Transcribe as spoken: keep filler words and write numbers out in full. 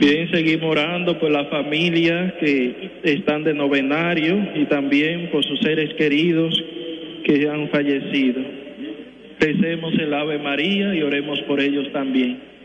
Bien, seguimos orando por las familias que están de novenario y también por sus seres queridos que han fallecido. Recemos el Ave María y oremos por ellos también.